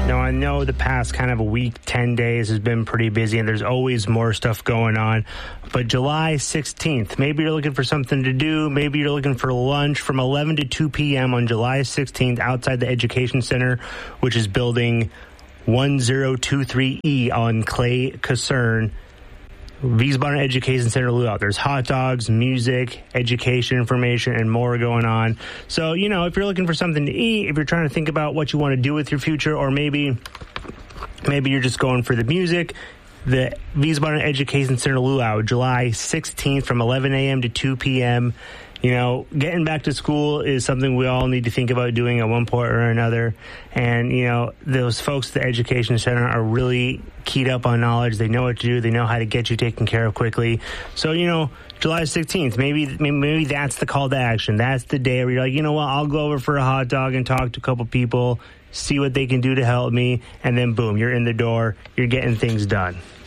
Now, I know the past kind of a week, 10 days has been pretty busy, and there's always more stuff going on. But July 16th, maybe you're looking for something to do. Maybe you're looking for lunch from 11 to 2 p.m. on July 16th outside the Education Center, which is building 1023E on Clay Casern. Wiesbaden Education Center Luau. There's hot dogs, music, education information, and more going on. So, if you're looking for something to eat, if you're trying to think about what you want to do with your future, or maybe you're just going for the music, the Wiesbaden Education Center Luau, July 16th from 11 a.m. to 2 p.m. Getting back to school is something we all need to think about doing at one point or another. And, those folks at the Education Center are really keyed up on knowledge. They know what to do. They know how to get you taken care of quickly. So, July 16th, maybe that's the call to action. That's the day where you're like, you know what, I'll go over for a hot dog and talk to a couple people, see what they can do to help me, and then boom, you're in the door. You're getting things done.